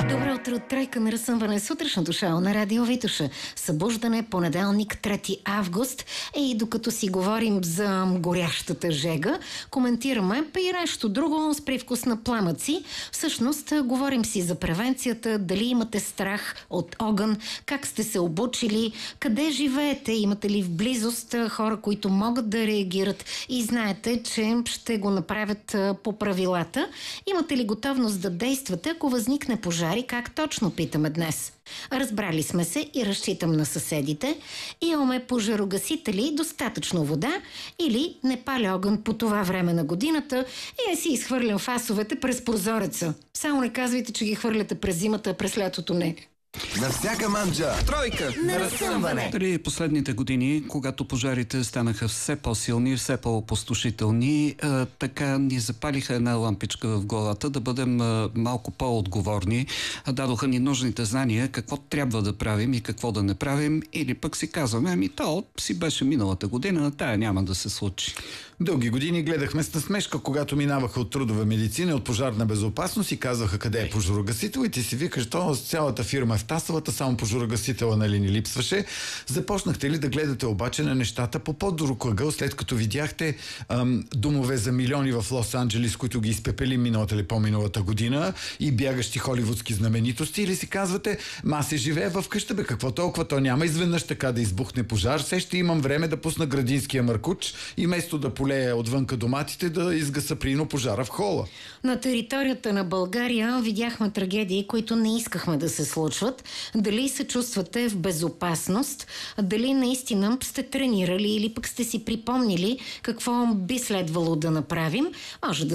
Добро утро от Тройка на разсъмване, сутрешното шоу на Радио Витоша. Събуждане, понеделник, 3 август. И докато си говорим за горящата жега, коментираме пирещо друго с привкус на пламъци. Всъщност, говорим си за превенцията, дали имате страх от огън, как сте се обучили, къде живеете, имате ли в близост хора, които могат да реагират и знаете, че ще го направят по правилата. Имате ли готовност да действате, ако възникне пожар? И как точно, питаме днес. Разбрали сме се и разчитам на съседите. Имаме пожарогасители, достатъчно вода или не паля огън по това време на годината и не си изхвърлям фасовете през прозореца. Само не казвайте, че ги хвърляте през зимата, а през лятото не. На всяка манджа. Тройка на разсъмване. При последните години, когато пожарите станаха все по-силни, все по-опустошителни, така ни запалиха една лампичка в главата да бъдем малко по-отговорни. Дадоха ни нужните знания какво трябва да правим и какво да не правим, или пък си казваме, то си беше миналата година, тая няма да се случи. Дълги години гледахме с насмешка, когато минаваха от трудова медицина и от пожарна безопасност и казваха къде е пожарогасител и ти си викаш, то цялата фирма е в Тасовата, само пожарогасителя нали ни липсваше. Започнахте ли да гледате обаче на нещата по по-друг ъгъл, след като видяхте домове за милиони в Лос-Анджелис, които ги изпепели миналата или по-миналата година и бягащи холивудски знаменитости, или си казвате, аз се живея в къща, бе, какво толкова, то няма изведнъж така да избухне пожар, все ще имам време да пусна градинския маркуч и вместо да полее отвънка доматите, да изгаса прино пожара в хола. На територията на България видяхме трагедии, които не искахме да се случват. Дали се чувствате в безопасност, дали наистина сте тренирали или пък сте си припомнили какво би следвало да направим, може да